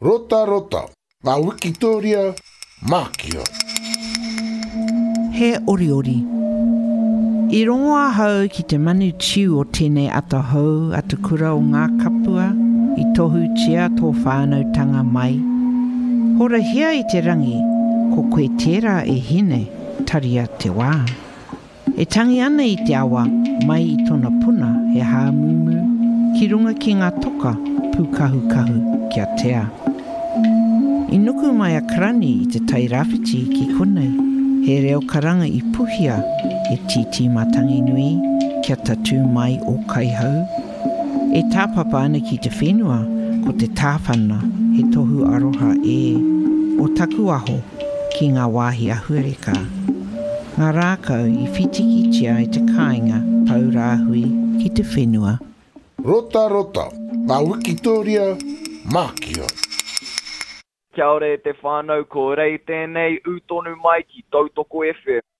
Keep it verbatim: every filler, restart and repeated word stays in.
Rota rota, ngā Wikitoria, Mākia. He ori ori. I rongoa hau ki te manu tiu o tēnei atahau atu kura o ngā kapua, i tohu tia tō whānautanga mai. Hora hea i te rangi, ko koe tērā e hine, taria te wā. E tangi ana i te awa, mai i tona puna he hāmumu, ki runga ki ngā toka, pukahu kahu kia tea. I nuku mai a karani i te tai rāwhiti ki konei, he reo karanga i puhia e titi matangi nui kia tatu mai o kaihau. E tāpapa ana ki te whenua ko te tāwhana he tohu aroha e o taku aho ki ngā wāhi ahuereka. Ngā rākau i whitikitia i te kāinga pau rāhui ki te whenua. Rota rota, ngā Wikitoria, Mākia. Kia ore te whānau ko rei tēnei utonu mai ki Tautoko F M.